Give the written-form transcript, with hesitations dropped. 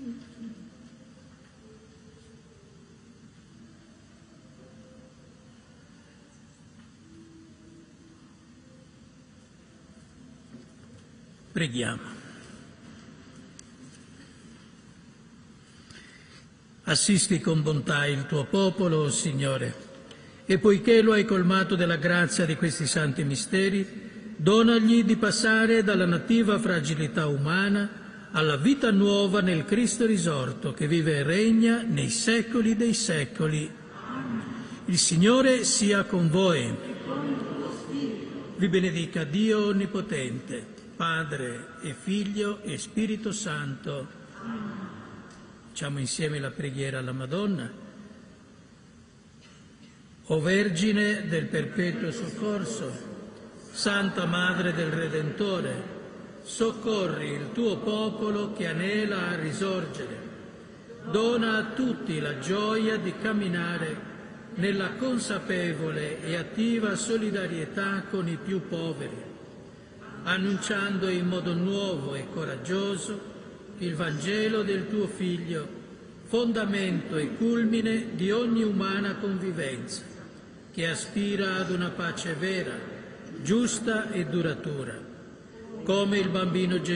Preghiamo. Assisti con bontà il tuo popolo, o Signore, e poiché lo hai colmato della grazia di questi santi misteri, donagli di passare dalla nativa fragilità umana alla vita nuova nel Cristo risorto, che vive e regna nei secoli dei secoli. Il Signore sia con voi. Vi benedica Dio Onnipotente, Padre e Figlio e Spirito Santo. Facciamo insieme la preghiera alla Madonna. O Vergine del perpetuo soccorso, Santa Madre del Redentore, soccorri il tuo popolo che anela a risorgere. Dona a tutti la gioia di camminare nella consapevole e attiva solidarietà con i più poveri, annunciando in modo nuovo e coraggioso il Vangelo del tuo Figlio, fondamento e culmine di ogni umana convivenza, che aspira ad una pace vera, giusta e duratura. Come il bambino Gesù